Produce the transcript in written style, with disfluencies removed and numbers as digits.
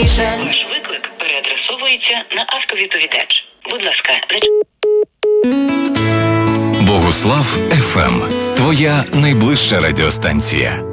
більше. Ваш виклик переадресовується на автовідповідач. Будь ласка, Богуслав ФМ. Твоя найближча радіостанція.